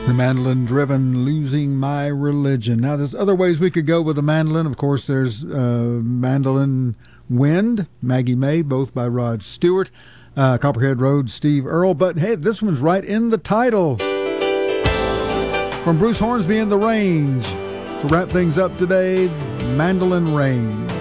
The mandolin-driven Losing My Religion. Now, there's other ways we could go with the mandolin. Of course, there's Mandolin Wind, Maggie May, both by Rod Stewart. Copperhead Road, Steve Earle. But, hey, this one's right in the title. From Bruce Hornsby and the Range. To wrap things up today, Mandolin Range.